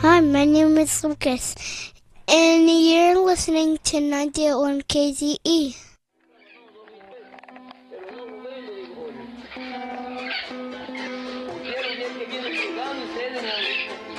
Hi, my name is Lucas, and you're listening to 91 KZE. Pusieron bien que viene colgando y ceden